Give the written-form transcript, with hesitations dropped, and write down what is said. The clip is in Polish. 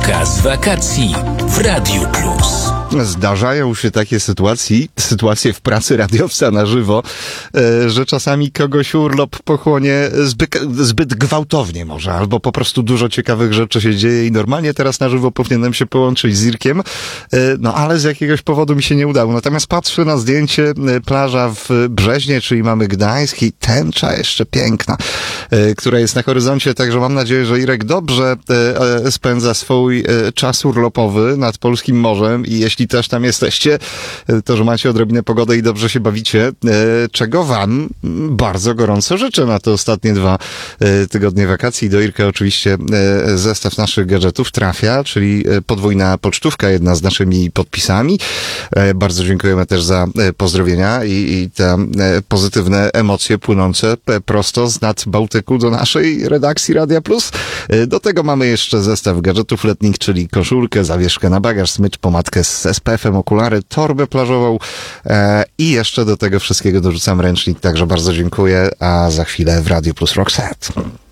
Pokaz wakacji w Radiu Plus. Zdarzają się takie sytuacje w pracy radiowca na żywo, że czasami kogoś urlop pochłonie zbyt gwałtownie może, albo po prostu dużo ciekawych rzeczy się dzieje i normalnie teraz na żywo powinienem się połączyć z Irkiem, no ale z jakiegoś powodu mi się nie udało. Natomiast patrzę na zdjęcie, plaża w Brzeźnie, czyli mamy Gdańsk i tęcza jeszcze piękna, która jest na horyzoncie, także mam nadzieję, że Irek dobrze spędza swój czas urlopowy nad polskim morzem i jeśli też tam jesteście, to że macie odrobinę pogody i dobrze się bawicie, czego wam bardzo gorąco życzę na te ostatnie 2 tygodnie wakacji. Do Irka oczywiście zestaw naszych gadżetów trafia, czyli podwójna pocztówka, jedna z naszymi podpisami. Bardzo dziękujemy też za pozdrowienia i te pozytywne emocje płynące prosto z nad Bałtyku do naszej redakcji Radia Plus. Do tego mamy jeszcze zestaw gadżetów letnich, czyli koszulkę, zawieszkę na bagaż, smycz, pomadkę z SPF-em, okulary, torbę plażową i jeszcze do tego wszystkiego dorzucam ręcznik, także bardzo dziękuję, a za chwilę w Radiu Plus Rock Set.